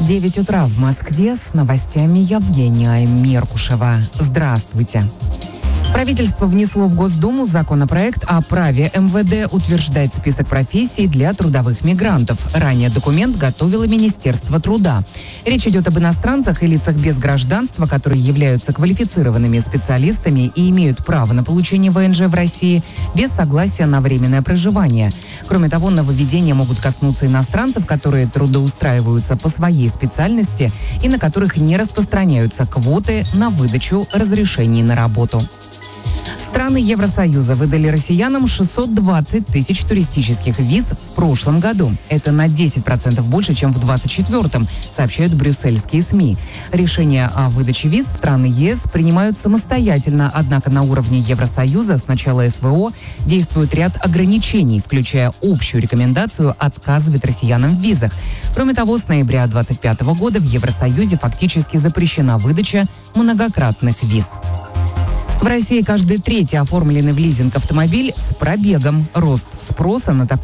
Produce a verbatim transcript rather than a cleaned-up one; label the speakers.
Speaker 1: девять утра в Москве, с новостями Евгения Меркушева. Здравствуйте. Правительство внесло в Госдуму законопроект о праве эм вэ дэ утверждать список профессий для трудовых мигрантов. Ранее документ готовило Министерство труда. Речь идет об иностранцах и лицах без гражданства, которые являются квалифицированными специалистами и имеют право на получение вэ эн жэ в России без согласия на временное проживание. Кроме того, нововведения могут коснуться иностранцев, которые трудоустраиваются по своей специальности и на которых не распространяются квоты на выдачу разрешений на работу. Страны Евросоюза выдали россиянам шестьсот двадцать тысяч туристических виз в прошлом году. Это на десять процентов больше, чем в двадцать четвёртом, сообщают брюссельские СМИ. Решения о выдаче виз страны е эс принимают самостоятельно, однако на уровне Евросоюза с начала эс вэ о действует ряд ограничений, включая общую рекомендацию отказывать россиянам в визах. Кроме того, с ноября две тысячи двадцать пятого года в Евросоюзе фактически запрещена выдача многократных виз. В России каждый третий оформленный в лизинг автомобиль с пробегом. Рост спроса на такой